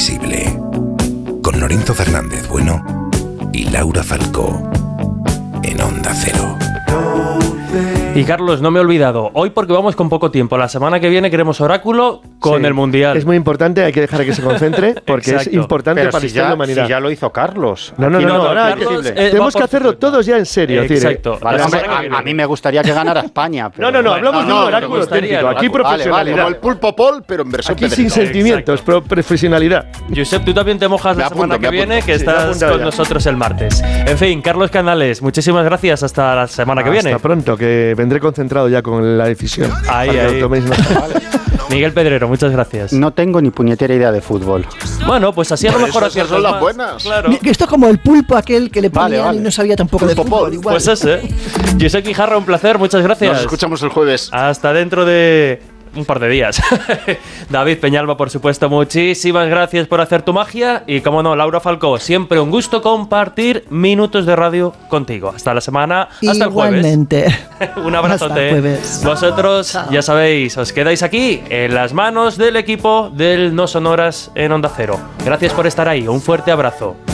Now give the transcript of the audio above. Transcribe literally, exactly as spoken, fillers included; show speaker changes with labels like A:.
A: invisible. Con Lorenzo Fernández Bueno y Laura Falcó en Onda Cero.
B: Y Carlos, no me he olvidado, hoy porque vamos con poco tiempo, la semana que viene queremos oráculo con
C: Sí,
B: el Mundial.
C: Es muy importante, hay que dejar que se concentre, porque es
B: Exacto.
C: importante
D: Pero
C: para
D: si
C: la historia de
D: ya,
C: la humanidad.
D: si ya lo hizo Carlos.
C: No, no,
D: Aquí
C: no, no, ahora
B: Carlos,
C: hay que-
B: eh,
C: tenemos
B: va
C: que
B: por
C: hacerlo
B: tu cuenta.
C: todos ya en serio. es decir,
B: Exacto.
D: Vale,
B: La
D: hombre,
B: semana que
D: a,
B: viene.
D: a mí me gustaría que ganara España. Pero
C: No, no, no,
B: Bueno,
C: hablamos
B: no,
C: de un
B: no,
C: oráculo
B: me gustaría
C: auténtico.
B: el
C: Aquí
B: oráculo.
D: Vale, vale,
C: profesionalidad.
D: como el pulpo Paul, pero en versión
C: Aquí sin
D: Pedrito.
C: sentimientos,
B: Exacto.
C: pro- profesionalidad.
B: Josep, tú también te mojas
D: Me
B: la semana
D: apunto,
B: que
D: me
B: viene,
D: apunto.
B: que
C: Sí, me he
B: estás
C: apuntado
B: con
C: ya.
B: nosotros el martes. En fin, Carlos Canales, muchísimas gracias, hasta la semana que viene.
C: Hasta pronto, que vendré concentrado ya con la decisión.
B: Ahí,
C: Para que
B: ahí.
C: lo toméis nota.
B: Miguel Pedrero, muchas gracias.
D: No tengo ni puñetera idea de fútbol.
B: Bueno, pues así a lo
E: Por
B: mejor
E: eso esas
B: aciertas
E: son las
B: más.
E: buenas.
B: Claro.
F: Mira, que esto es como el pulpo aquel que le ponían
D: Vale, vale.
F: y no sabía tampoco de
E: Pulpo
F: fútbol.
E: Paul.
F: Igual.
B: Pues ese. Josep Guijarro, un placer, muchas gracias.
E: Nos escuchamos el jueves.
B: Hasta dentro de un par de días. David Peñalba, por supuesto, muchísimas gracias por hacer tu magia. Y como no, Laura Falcó, siempre un gusto compartir minutos de radio contigo. Hasta la semana, hasta
F: Igualmente.
B: el jueves. Un abrazote.
F: Hasta el jueves.
B: Vosotros,
F: Chao.
B: ya sabéis, os quedáis aquí en las manos del equipo del No Sonoras en Onda Cero. Gracias por estar ahí. Un fuerte abrazo.